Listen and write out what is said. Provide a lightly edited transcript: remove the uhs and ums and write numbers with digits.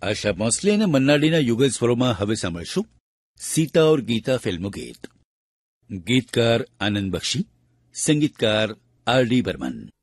આશા ભોંસલે અને મન્ના ડેના યુગલ સ્વરોમાં હવે સાંભળશું સીતા ઔર ગીતા ફિલ્મનું ગીત. ગીતકાર આનંદ બક્ષી, સંગીતકાર આર ડી બર્મન.